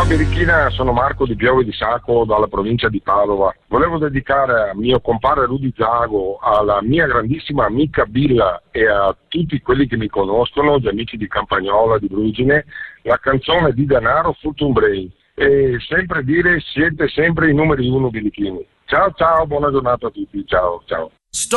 Birichina, sono Marco di Piove di Sacco dalla provincia di Padova. Volevo dedicare a mio compare Rudy Zago, alla mia grandissima amica Billa e a tutti quelli che mi conoscono, gli amici di Campagnola, di Brugine, la canzone di Denaro Futum Brain. E sempre dire, siete sempre i numeri uno Birichini. Ciao ciao, buona giornata a tutti, ciao ciao.